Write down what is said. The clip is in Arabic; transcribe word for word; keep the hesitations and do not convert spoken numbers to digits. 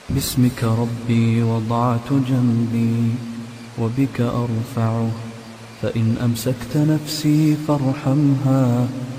باسمك ربي وضعت جنبي وبك أرفعه، فإن أمسكت نفسي فارحمها